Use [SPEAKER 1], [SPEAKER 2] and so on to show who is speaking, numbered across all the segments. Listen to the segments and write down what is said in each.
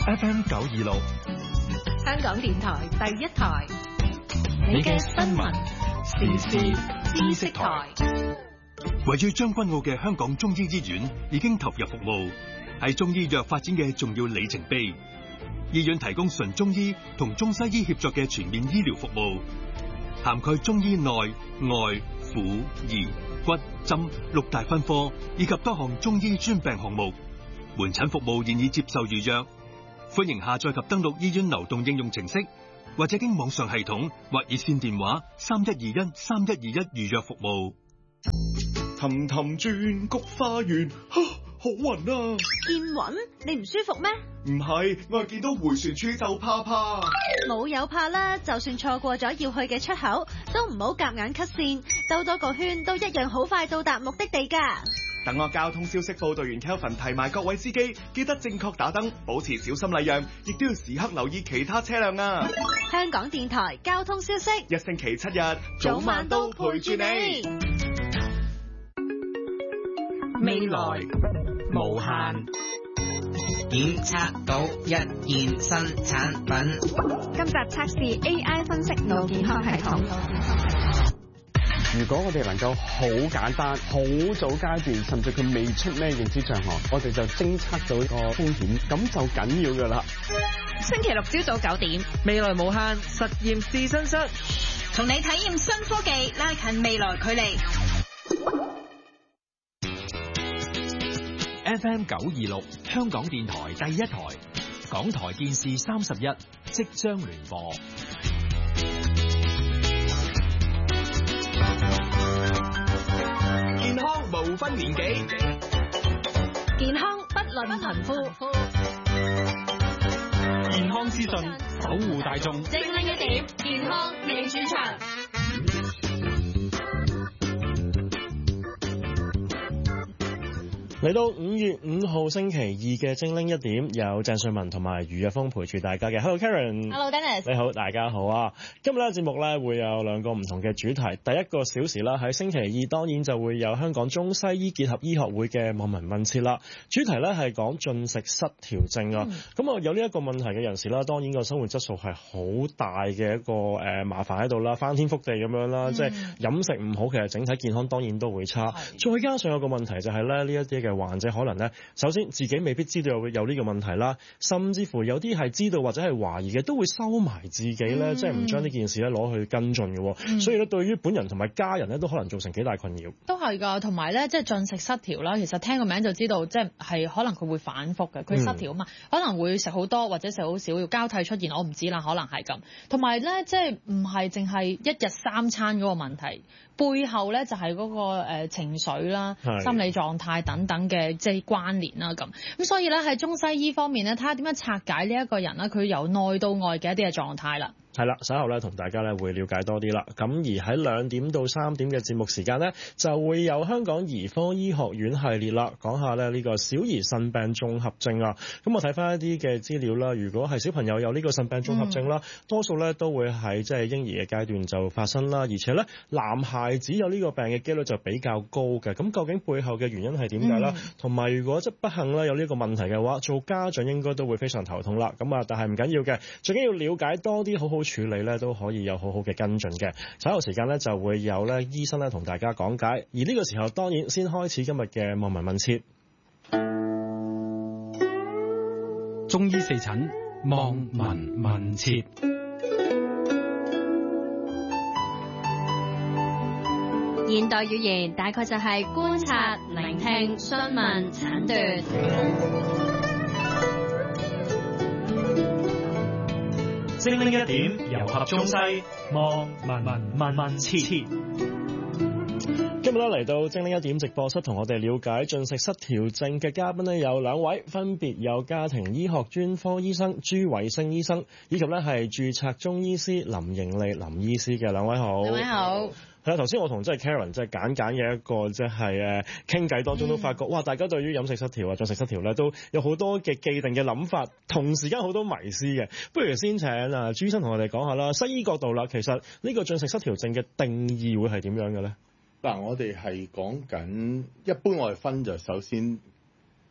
[SPEAKER 1] FM 926，
[SPEAKER 2] 香港電台第一台，你嘅新聞時事知識台。
[SPEAKER 3] 位於將軍澳嘅香港中醫醫院已經投入服務，係中醫藥發展嘅重要里程碑。醫院提供純中醫同中西醫協作嘅全面醫療服務，涵蓋中醫內外婦兒骨針6大分科，以及多項中醫專病項目。門診服務現已接受預約，歡迎下載及登錄醫院流動應用程式，或者經網上系統或熱線電話312131預約服務。
[SPEAKER 4] 氹氹轉菊花園，好暈啊！
[SPEAKER 2] 見暈？你唔舒服咩？
[SPEAKER 4] 唔係，我係見到回旋處就怕。
[SPEAKER 2] 冇有怕啦，就算錯過咗要去嘅出口，都唔好夾硬 cut 線，兜多個圈都一樣好快到達目的地㗎。
[SPEAKER 4] 等我交通消息報道員 Kelvin 提埋各位司機，記得正確打燈，保持小心禮讓，亦都要時刻留意其他車輛啊！
[SPEAKER 2] 香港電台交通消息，
[SPEAKER 4] 一星期7日，早晚都陪住你。
[SPEAKER 5] 未來無限，檢測到一件新產品。
[SPEAKER 2] 今集測試 AI 分析腦健康系統。
[SPEAKER 6] 如果我哋能夠好簡單、好早階段，甚至佢未出咩認知障礙，我哋就偵測到個風險，咁就緊要㗎啦。
[SPEAKER 2] 星期六朝早9點，
[SPEAKER 5] 未來無限實驗試身室，
[SPEAKER 2] 同你體驗新科技，拉近未來距離。
[SPEAKER 1] FM 926，香港電台第一台，港台電視31即將聯播。
[SPEAKER 4] 健康無分年紀，
[SPEAKER 2] 健康不論貧富，
[SPEAKER 1] 健康資訊，守護大眾。
[SPEAKER 2] 精靈一點，健康你主場。
[SPEAKER 7] 嚟到5月5號星期二嘅精靈一點，有鄭瑞文同埋余若峰陪住大家嘅。Hello Karen，Hello
[SPEAKER 2] Dennis，
[SPEAKER 7] 你好，大家好啊！今日咧節目咧會有2個唔同嘅主題。第一個小時啦，喺星期二當然就會有香港中西醫結合醫學會嘅網民問切啦。主題咧係講進食失調症啊。咁啊有呢一個問題嘅人士啦，當然個生活質素係好大嘅一個麻煩喺度啦，翻天覆地咁樣啦，即係飲食唔好，其實整體健康當然都會差。再加上有個問題就係咧呢一啲嘅患者可能咧，首先自己未必知道有呢個問題啦，甚至乎有啲係知道或者係懷疑嘅，都會收埋自己咧，即係唔將呢件事咧攞去跟進嘅。所以咧，對於本人同埋家人咧，都可能造成幾大困擾。
[SPEAKER 8] 都係㗎，同埋咧，即係進食失調啦。其實聽個名就知道，即係可能佢會反覆嘅，佢失調啊嘛，可能會食好多或者食好少，要交替出現。我唔知啦，可能係咁。同埋咧，即係唔係淨係一日3餐嗰個問題。背後咧就係嗰個情緒啦、心理狀態等等嘅即係關聯啦咁。所以咧喺中西醫方面咧，睇下點樣拆解呢一個人啦，佢由內到外嘅一啲嘅狀態啦。
[SPEAKER 7] 係啦，稍後咧同大家咧會了解多啲啦。咁而喺2點到3點嘅節目時間咧，就會有香港兒科醫學院系列啦，講下咧呢個小兒腎病綜合症啊。咁我睇翻一啲嘅資料啦，如果係小朋友有呢個腎病綜合症啦，多數咧都會喺即係嬰兒嘅階段就發生啦，而且咧男孩子有呢個病嘅機率就比較高嘅。咁究竟背後嘅原因係點解啦？同埋如果即係不幸咧有呢個問題嘅話，做家長應該都會非常頭痛啦。咁啊，但係唔緊要嘅，最緊要了解多啲，好好處理咧，都可以有好好嘅跟進嘅。稍後時間咧就會有咧醫生咧同大家講解。而呢個時候當然先開始今日嘅網民問切。
[SPEAKER 1] 中醫四診網民問切。
[SPEAKER 2] 現代語言大概就係觀察、聆聽、詢問、診斷。
[SPEAKER 1] 精靈一點，糅合中西，網民問切。
[SPEAKER 7] 今日咧嚟到精靈一點直播室，同我哋了解進食失調症嘅嘉賓呢，有2位，分別有家庭醫學專科醫生朱偉星醫生，以及咧係註冊中醫師林盈利林醫師嘅。2位好。
[SPEAKER 8] 2位好。
[SPEAKER 7] 係啦，頭先我同即係 Karen 即係簡嘅一個即係傾偈當中都發覺，哇！大家對於飲食失調啊、進食失調咧，都有好多嘅既定嘅諗法，同時間好多迷思嘅。不如先請朱醫生同我哋講下啦，西醫角度啦，其實呢個進食失調症嘅定義會係點樣嘅咧？
[SPEAKER 9] 嗱，我哋係講緊一般我哋分就首先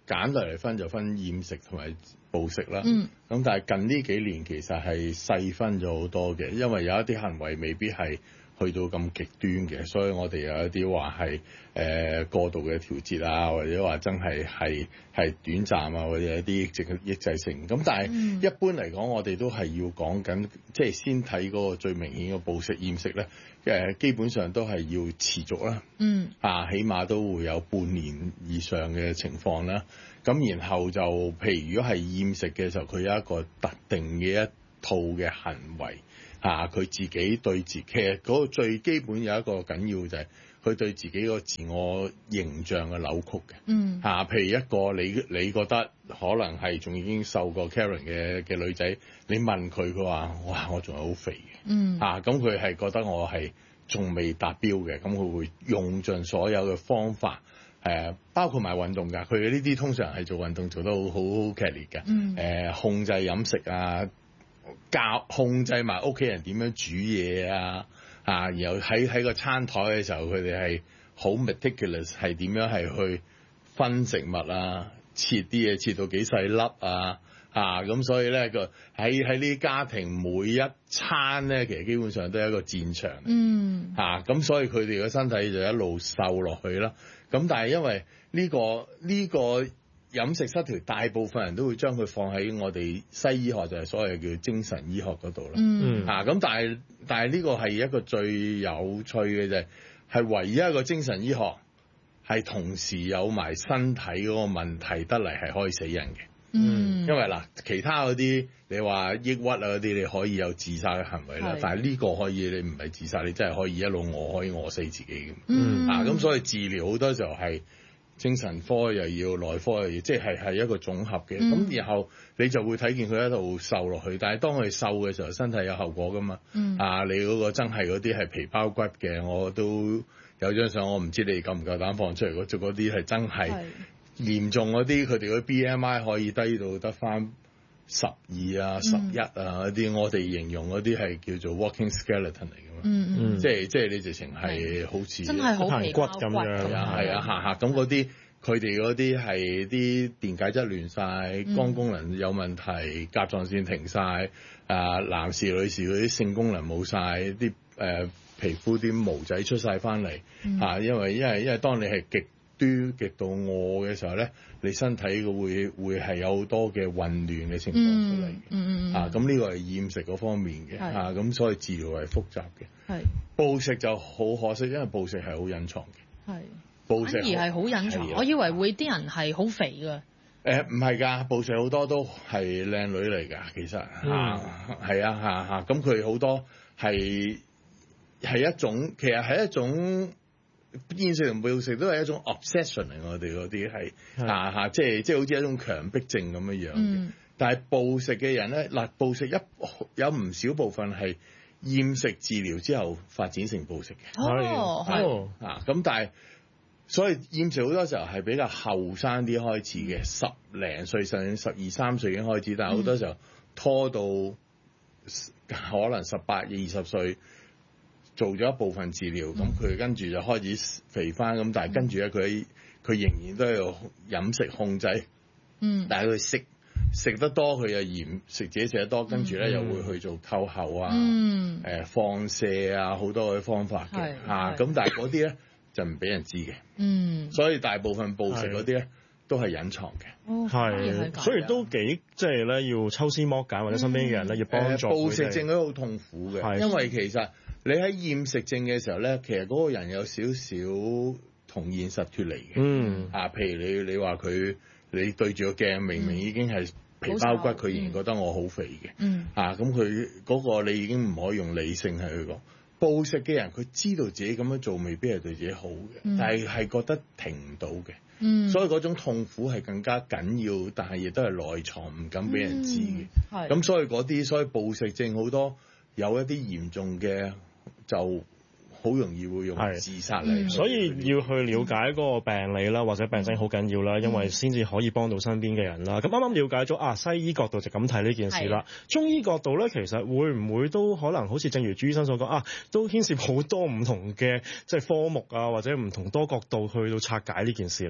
[SPEAKER 9] 簡略嚟分就分厭食同埋暴食啦。
[SPEAKER 8] 嗯。
[SPEAKER 9] 咁但係近呢幾年其實係細分咗好多嘅，因為有一啲行為未必係去到咁極端嘅，所以我哋有一啲話係過度嘅調節啊，或者話真係短暫啊，或者一啲抑制性。咁但係一般嚟講，我哋都係要講緊，即係先睇嗰個最明顯嘅暴食厭食咧。基本上都係要持續啦。起碼都會有半年以上嘅情況啦。咁然後就譬如如果係厭食嘅時候，佢有一個特定嘅一套嘅行為。佢自己對自己嗰個最基本有一個緊要就係佢對自己個自我形象嘅扭曲嘅。譬如一個你覺得可能係仲已經瘦過 Karen 嘅女仔，你問佢話：哇，我仲係好肥嘅。咁佢係覺得我係仲未達標嘅，咁佢會用盡所有嘅方法。包括埋運動㗎，佢呢啲通常係做運動做得好劇烈嘅。控制飲食啊。控制埋屋企人點樣煮嘢啊！然後喺個餐台嘅時候，佢哋係好 meticulous， 係點樣係去分食物啊，切啲嘢切到幾細粒啊！咁所以咧個喺呢啲家庭每一餐咧，其實基本上都係一個戰場。咁所以佢哋嘅身體就一路瘦落去啦。咁但係因為呢個飲食失調，大部分人都會將佢放喺我哋西醫學，就係所謂叫精神醫學嗰度啦。咁但係呢個係一個最有趣嘅就係唯一一個精神醫學係同時有埋身體嗰個問題得嚟係可以死人嘅。因為其他嗰啲你話抑鬱啊嗰啲，你可以有自殺嘅行為啦，但係呢個可以你唔係自殺，你真係可以一路可以餓死自己嘅。咁所以治療好多時候係。精神科又要內科又要，即係一個總合嘅。咁然後你就會睇見佢一路瘦落去，但係當佢瘦嘅時候，身體有後果噶嘛。你嗰個真係嗰啲係皮包骨嘅，我都有張相，我唔知你夠唔夠膽放出嚟。嗰啲係真係嚴重嗰啲，佢哋嗰 BMI 可以低到得翻12啊、11啊嗰啲，我哋形容嗰啲係叫做 walking skeleton 嚟嘅。即係你直情係好似
[SPEAKER 8] 真係好皮
[SPEAKER 7] 骨咁樣，
[SPEAKER 9] 咁嗰啲佢哋嗰啲係啲電解質亂晒，肝功能有問題，甲狀腺停晒，男士女士嗰啲性功能冇晒，啲皮膚啲毛仔出晒翻嚟。因為當你係極度餓嘅時候咧，你身體會係有好多嘅混亂嘅情況出嚟嘅。咁呢個係厭食嗰方面嘅。咁所以治療係複雜嘅。暴食就好可惜，因為暴食係好隱藏嘅。暴食
[SPEAKER 8] 反而係好隱藏，我以為會啲人係好肥㗎。
[SPEAKER 9] 唔係㗎，暴食好多都係靚女嚟㗎，其實咁佢好多係一種，其實係一種。厭食同暴食都係一種 obsession 嚟，我哋嗰啲係即係好似一種強迫症咁樣嘅。但係暴食嘅人咧，暴食有唔少部分係厭食治療之後發展成暴食嘅。咁但係所以厭食好多時候係比較後生啲開始嘅，10零歲甚至12、13歲已經開始，但係好多時候拖到可能18、20歲。做咗一部分治療，咁佢跟住就開始肥翻，咁但係跟住咧佢仍然都係飲食控制，但係佢食得多，佢又嫌食自己食得多，跟住咧又會去做扣喉啊，放射啊，好多嘅方法嘅。咁但係嗰啲咧就唔俾人知嘅。所以大部分暴食嗰啲咧都係隱藏嘅。
[SPEAKER 7] 所以都幾即係咧要抽絲剝繭，或者身邊嘅人咧要幫助佢哋。
[SPEAKER 9] 暴食症都好痛苦嘅，因為其實。你喺厭食症嘅時候咧，其實嗰個人有少少同現實脫離嘅。譬如你話你對住個鏡，明明已經係皮包骨，佢仍然覺得我好肥嘅。咁佢嗰個你已經唔可以用理性去講。暴食嘅人，佢知道自己咁樣做未必係對自己好嘅，但係覺得停唔到嘅。所以嗰種痛苦係更加緊要，但係亦都係內藏，唔敢俾人知嘅。咁所以暴食症好多有一啲嚴重嘅。就好容易會用自殺嚟，
[SPEAKER 7] 所以要去了解嗰個病理啦，或者病徵好緊要啦，因為先至可以幫到身邊嘅人啦。咁啱啱了解咗西醫角度就咁睇呢件事啦。中醫角度咧，其實會唔會都可能好似正如朱醫生所講都牽涉好多唔同嘅即係科目啊，或者唔同多角度去到拆解呢件事咧？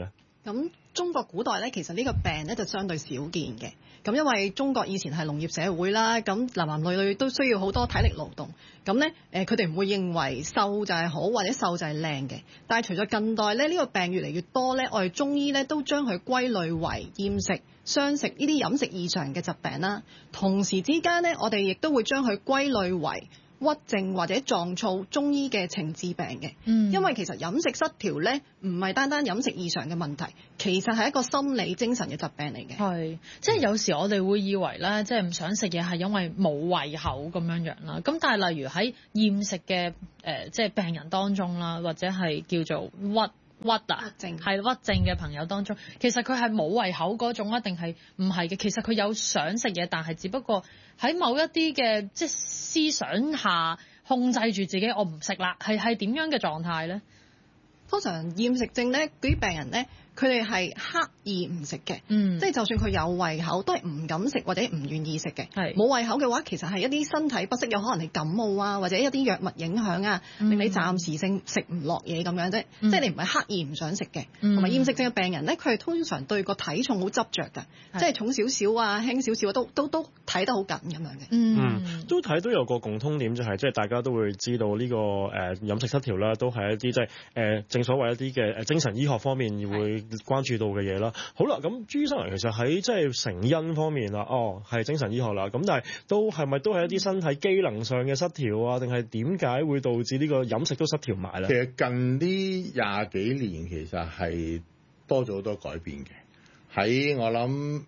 [SPEAKER 10] 咁中國古代咧，其實呢個病咧就相對少見嘅。咁因為中國以前係農業社會啦，咁男女都需要好多體力勞動。咁咧佢哋唔會認為瘦就係好或者瘦就係靚嘅。但係隨著近代咧，呢個病越嚟越多咧，我哋中醫咧都將佢歸類為厭食、傷食呢啲飲食異常嘅疾病啦。同時之間咧，我哋亦都會將佢歸類為鬱症或者臟燥中醫嘅情志病嘅。因為其實飲食失調咧，唔係單單飲食異常嘅問題，其實係一個心理精神嘅疾病嚟嘅。
[SPEAKER 8] 係，即係有時我哋會以為咧，即係唔想食嘢係因為冇胃口咁樣樣啦。咁但係例如喺厭食嘅即係病人當中啦，或者係叫做鬱症嘅朋友當中，其實佢係冇胃口嗰種啊，定係唔係嘅？其實佢有想食嘢，但係只不過喺某一啲嘅即係思想下控制住自己，我唔食啦。係點樣嘅狀態咧？
[SPEAKER 10] 通常厭食症咧，嗰啲病人咧，佢哋係刻意唔食嘅，即係就算佢有胃口，都係唔敢食或者唔願意食嘅。冇胃口嘅話，其實係一啲身體不適，有可能係感冒啊，或者一啲藥物影響啊，令你暫時性食唔落嘢咁樣啫。即係你唔係刻意唔想食嘅。同埋厭食症嘅病人咧，佢係通常對個體重好執着㗎，即係重少少啊、輕少少都睇得好緊咁樣嘅。
[SPEAKER 7] 都睇到有個共通點就係，即係大家都會知道呢個飲食失調啦，都係一啲即係正所謂一啲嘅精神醫學方面會關注到嘅嘢啦。好啦，咁朱醫生其實喺即係成因方面啦，係精神醫學啦。咁但係係咪都係一啲身體機能上嘅失調啊？定係點解會導致呢個飲食都失調埋咧？
[SPEAKER 9] 其實近呢20幾年其實係多咗好多改變嘅。喺我諗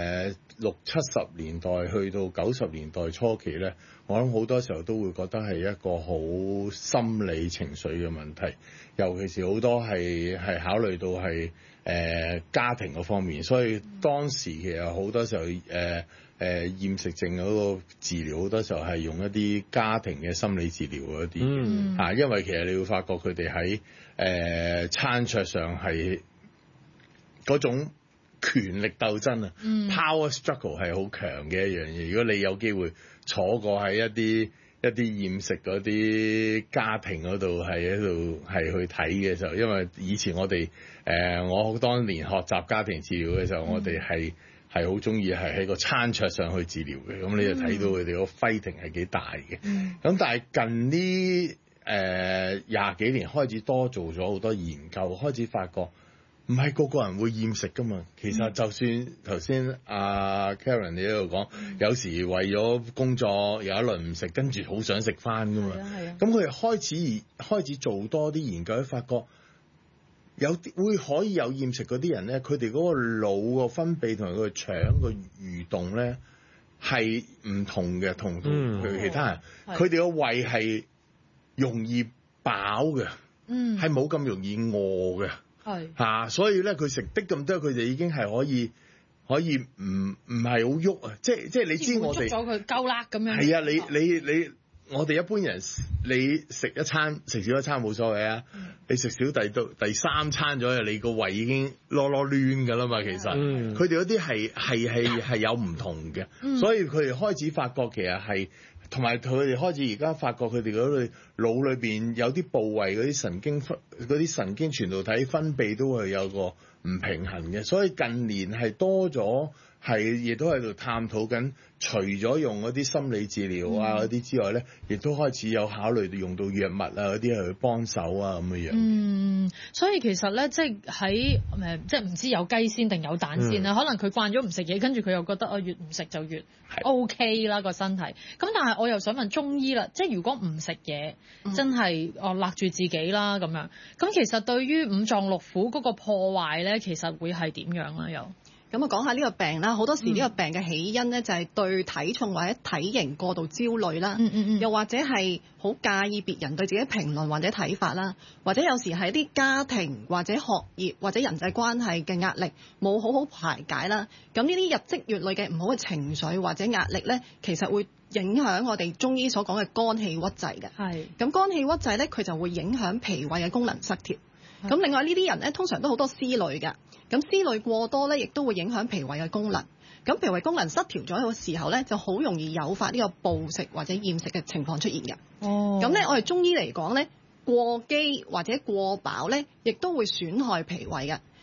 [SPEAKER 9] 60、70年代去到90年代初期咧，我諗好多時候都會覺得係一個好心理情緒嘅問題，尤其是好多係考慮到係家庭嗰方面，所以當時其實好多時候厭食症嗰個治療好多時候係用一啲家庭嘅心理治療嗰啲因為其實你會發覺佢哋喺餐桌上係嗰種權力鬥爭power struggle 係好強嘅一樣嘢。如果你有機會坐過喺一啲厭食嗰啲家庭嗰度係去睇嘅時候，因為以前我哋我當年學習家庭治療嘅時候，我哋係好中意係喺個餐桌上去治療嘅，咁你就睇到佢哋個 fighting 係幾大嘅。咁但係近呢20幾年開始多做咗好多研究，開始發覺唔係個人會厭食噶嘛。其實就算頭先阿 Karen 你喺度講，有時為咗工作有一輪唔食，跟住好想食翻噶嘛。咁佢哋開始做多啲研究，發覺有啲會可以有厭食嗰啲人咧，佢哋嗰個腦個分泌同埋佢個腸個蠕動咧係唔同嘅，同佢其他人，佢哋個胃係容易飽嘅，係冇咁容易餓嘅，所以咧佢食得咁多，佢哋已經係可以唔係好喐啊！即係你知我哋
[SPEAKER 8] 捉咗佢夠啦咁樣。
[SPEAKER 9] 係啊，你我哋一般人，你食一餐食少一餐冇所謂啊，你食少第三餐咗，你個胃已經囉攣㗎啦嘛。其實佢哋嗰啲係有唔同嘅，所以佢哋開始發覺其實係。同埋佢哋開始而家發覺佢哋嗰度腦裏邊有啲部位嗰啲神經傳導體分泌都係有個唔平衡嘅，所以近年係多咗，亦都喺度探討緊，除咗用嗰啲心理治療啊嗰啲之外咧，亦都開始有考慮用到藥物啊嗰啲去幫手啊咁嘅樣。
[SPEAKER 8] 所以其實咧，即係喺即係唔知有雞先定有蛋先啦。可能佢慣咗唔食嘢，跟住佢又覺得越唔食就越 OK 啦個身體。咁但係我又想問中醫啦，即係如果唔食嘢，真係勒住自己啦咁樣，咁其實對於五臟六腑嗰個破壞咧，其實會係點樣咧？又
[SPEAKER 10] 咁我講下呢個病啦，好多時呢個病嘅起因咧就係對體重或者體型過度焦慮啦，又或者係好介意別人對自己評論或者睇法啦，或者有時係一啲家庭或者學業或者人際關係嘅壓力冇好好排解啦，咁呢啲日積月累嘅唔好嘅情緒或者壓力咧，其實會影響我哋中醫所講嘅肝氣鬱滯嘅。咁肝氣鬱滯咧，佢就會影響脾胃嘅功能失調。咁另外呢啲人咧，通常都好多思慮㗎。咁思慮過多咧，亦都會影響脾胃嘅功能。咁脾胃功能失調咗嘅時候咧，就好容易誘發呢個暴食或者厭食嘅情況出現嘅。咁咧，我哋中醫嚟講咧，過飢或者過飽咧，亦都會損害脾胃嘅。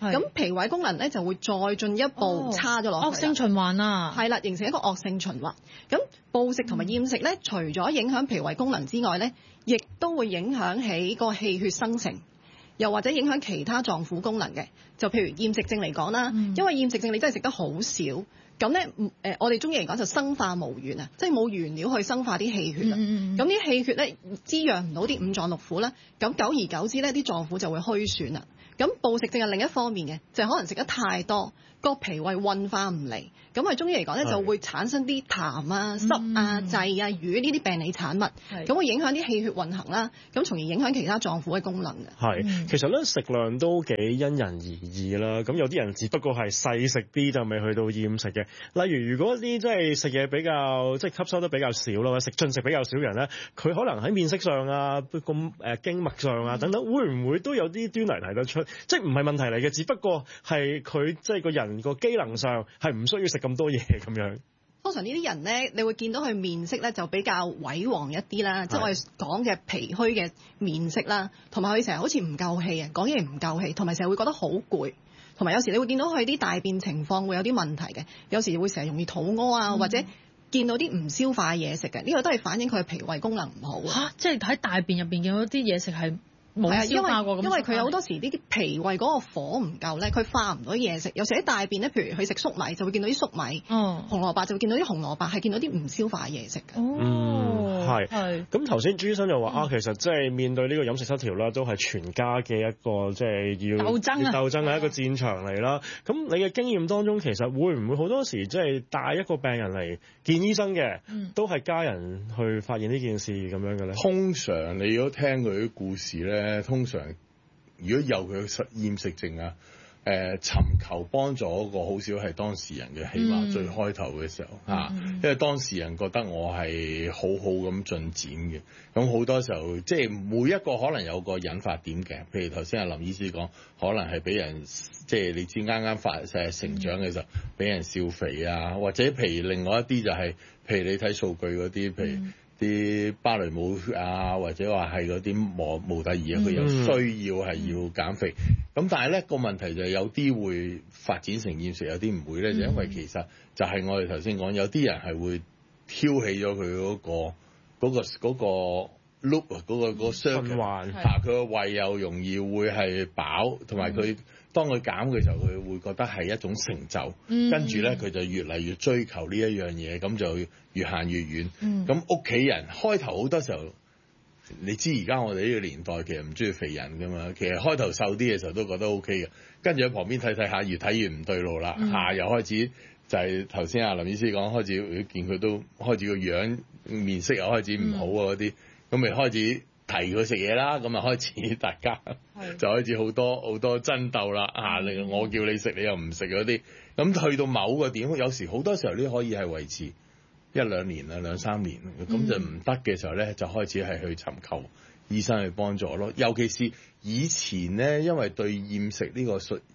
[SPEAKER 10] 咁脾胃功能咧就會再進一步差咗落去，
[SPEAKER 8] 惡性循環啊，
[SPEAKER 10] 係啦，形成一個惡性循環。咁暴食同埋厭食咧，除咗影響脾胃功能之外咧，亦都會影響起個氣血生成，又或者影響其他臟腑功能嘅。就譬如厭食症嚟講啦，因為厭食症你真係食得好少，咁咧我哋中醫嚟講就生化無源啊，即係冇原料去生化啲氣血啊。咁啲氣血咧滋養唔到啲五臟六腑啦，咁久而久之咧啲臟腑就會虛損啦。咁暴食症係另一方面嘅，就係可能食得太多，個脾胃運化唔嚟，咁喺中醫嚟講咧就會產生啲痰啊、濕啊、滯啊、瘀呢啲病理產物，咁會影響啲氣血運行啦，咁從而影響其他臟腑嘅功能嘅。
[SPEAKER 7] 係，其實咧食量都幾因人而異啦。咁有啲人只不過係細食啲就未去到厭食嘅。例如如果啲即係食嘢比較即係吸收得比較少啦，或者進食比較少嘅人咧，佢可能喺面色上啊、咁經脈上啊等等，會唔會都有啲端倪睇得出？即係唔係問題嚟嘅，只不過係佢即係個人個機能上係唔需要食咁多嘢咁樣。
[SPEAKER 10] 通常呢啲人咧，你會見到佢面色咧就比較萎黃一啲啦，即係我哋講嘅脾虛嘅面色啦，同埋佢成日好似唔夠氣啊，講嘢唔夠氣，同埋成日會覺得好攰，同埋有時你會見到佢啲大便情況會有啲問題嘅，有時會成日容易肚屙啊，或者見到啲唔消化嘢食嘅，呢個都係反映佢嘅脾胃功能唔好。
[SPEAKER 8] 嚇，即係喺大便入邊見到啲嘢食係冇消化過咁，
[SPEAKER 10] 因為佢有好多時啲脾胃嗰個火唔夠咧，佢化唔到嘢食。有時喺大便咧，譬如佢食粟米就會見到啲粟米，紅蘿蔔就會見到啲紅蘿蔔，係見到啲唔消化嘢食嘅。
[SPEAKER 7] 係。咁頭先朱醫生就話其實即係面對呢個飲食失調啦，都係全家嘅一個即係要鬥爭嘅一個戰場嚟啦。咁你嘅經驗當中，其實會唔會好多時即係帶一個病人嚟見醫生嘅，都係家人去發現呢件事咁樣嘅咧？
[SPEAKER 9] 通常你如果聽佢啲故事咧，通常如果有佢厭食症啊，尋求幫助嗰個好少係當事人嘅，起碼最開頭嘅時候因為當事人覺得我係好好咁進展嘅，咁好多時候即係每一個可能有個引發點嘅，譬如頭先阿林醫師講，可能係俾人即係你知啱啱成長嘅時候俾人笑肥啊，或者譬如另外一啲就係譬如你睇數據嗰啲，譬如啲芭蕾舞啊，或者話係嗰啲模特兒啊，佢有需要係要減肥。咁但係咧個問題就係有啲會發展成厭食，有啲唔會咧，就因為其實就係我哋頭先講，有啲人係會挑起咗佢嗰個 loop 嗰個循環佢個胃又容易會係飽，同埋佢當佢減嘅時候，佢會覺得係一種成就，跟住咧佢就越嚟越追求呢一樣嘢，咁就越行越遠。咁屋企人開頭好多時候，你知而家我哋呢個年代其實唔中意肥人噶嘛，其實開頭瘦啲嘅時候都覺得 OK 嘅，跟住喺旁邊睇睇下，越睇越唔對路啦，又開始就係頭先阿林醫師講，開始見佢都開始個樣面色又開始唔好啊嗰啲，咁咪開始提佢食嘢啦，咁啊開始大家就開始好多爭鬥啦，我叫你食你又唔食嗰啲，咁去到某個點，有時好多時候呢可以係維持1-2年啊2-3年，咁就唔得嘅時候咧，就開始係去尋求醫生去幫助咯。尤其是以前咧，因為對厭食呢個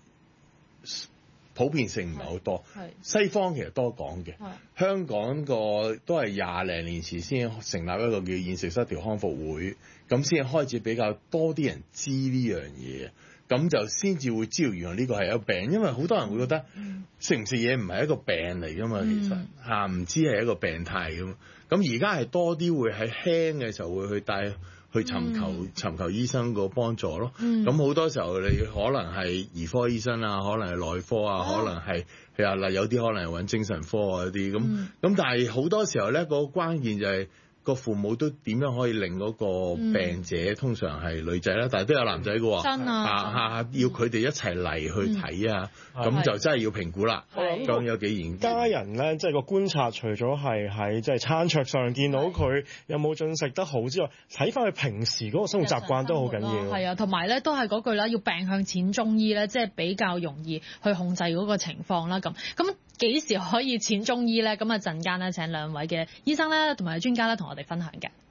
[SPEAKER 9] 普遍性唔係好多，西方其實多講嘅，香港個都係20零年前先成立一個叫厭食失調康復會，咁先開始比較多啲人知呢樣嘢，咁就先至會知道原來呢個係一個病，因為好多人會覺得食唔食嘢唔係一個病嚟噶嘛，其實唔知係一個病態噶嘛，咁而家係多啲會喺輕嘅時候會去帶去尋求醫生個幫助咯，咁好多時候你可能係兒科醫生啊，可能係內科啊，可能係有啲可能係揾精神科啊啲咁，但係好多時候咧個關鍵就係個父母都點樣可以令嗰個病者，通常係女仔啦，但係都有男仔嘅喎，要佢哋一齊嚟去睇啊，咁就真係要評估啦。咁有幾嚴？
[SPEAKER 7] 家人咧，即係個觀察，除咗係喺即係餐桌上見到佢有冇進食得好之外，睇翻佢平時嗰個生活習慣都好緊要。
[SPEAKER 8] 係啊，同埋咧都係嗰句啦，要病向淺中醫咧，即係比較容易去控制嗰個情況啦。咁幾時可以淺中醫咧？咁啊陣間咧請兩位嘅醫生咧同埋專家咧同我哋分享嘅。